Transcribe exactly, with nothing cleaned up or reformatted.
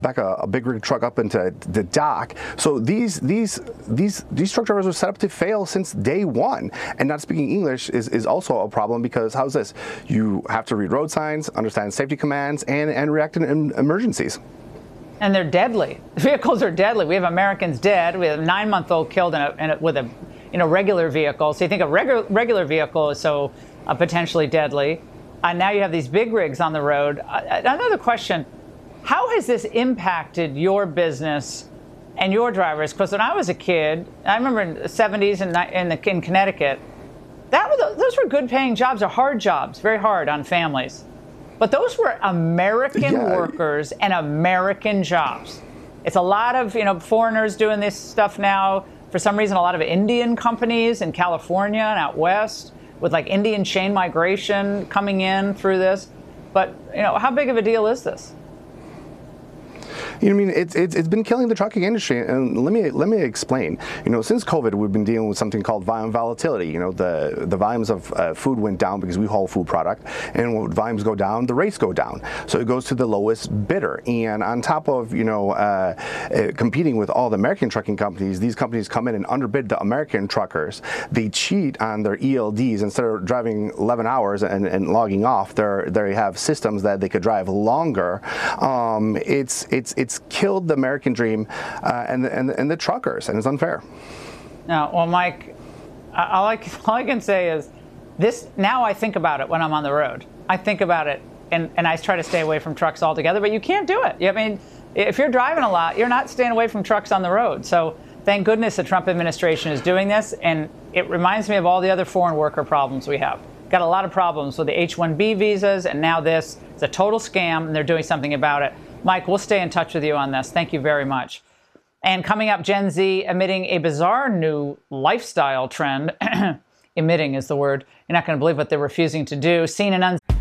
back a, a big rig truck up into the dock. So these these these these truck drivers were set up to fail since day one. And not speaking English is, is also a problem, because how's this? You have to read road signs, understand safety commands, and, and react in emergencies. And they're deadly. The vehicles are deadly. We have Americans dead. We have a nine-month-old killed in a, in a, with a you know regular vehicle. So you think a regular regular vehicle is so uh, potentially deadly. And now you have these big rigs on the road. Uh, another question. How has this impacted your business and your drivers? Because when I was a kid, I remember in the seventies in, in, the, in Connecticut, that were, those were good-paying jobs. They're hard jobs, very hard on families. But those were American yeah. workers and American jobs. It's a lot of you know foreigners doing this stuff now. For some reason, a lot of Indian companies in California and out west with like Indian chain migration coming in through this. But you know, how big of a deal is this? You know, I mean, it's, it's it's been killing the trucking industry, and let me let me explain. You know, since COVID, we've been dealing with something called volume volatility. You know, the the volumes of uh, food went down because we haul food product, and when volumes go down, the rates go down. So it goes to the lowest bidder. And on top of you know uh, uh, competing with all the American trucking companies, these companies come in and underbid the American truckers. They cheat on their E L Ds. Instead of driving eleven hours and, and logging off, they they have systems that they could drive longer. Um, it's it's it's killed the American dream uh, and, the, and, the, and the truckers, and it's unfair. Now, well, Mike, all I, all I can say is this. Now I think about it when I'm on the road. I think about it, and, and I try to stay away from trucks altogether, but you can't do it. I mean, if you're driving a lot, you're not staying away from trucks on the road. So thank goodness the Trump administration is doing this, and it reminds me of all the other foreign worker problems we have. Got a lot of problems with the H one B visas, and now this. It's a total scam, and they're doing something about it. Mike, we'll stay in touch with you on this. Thank you very much. And coming up, Gen Z emitting a bizarre new lifestyle trend. Emitting is the word. You're not going to believe what they're refusing to do. Seen and unseen.